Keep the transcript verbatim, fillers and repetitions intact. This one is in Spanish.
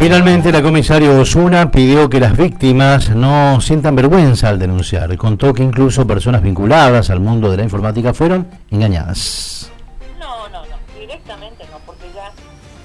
Finalmente, la comisaria Osuna pidió que las víctimas no sientan vergüenza al denunciar. Contó que incluso personas vinculadas al mundo de la informática fueron engañadas. No, no, no, directamente no, porque ya